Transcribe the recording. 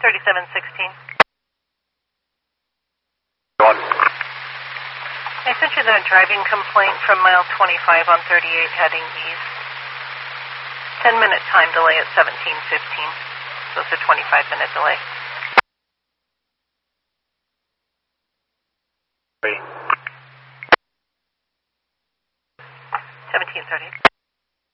3716. Go on. I sent you the driving complaint from mile 25 on 38 heading east. 10-minute time delay at 17:15. So it's a 25-minute delay. 17:30.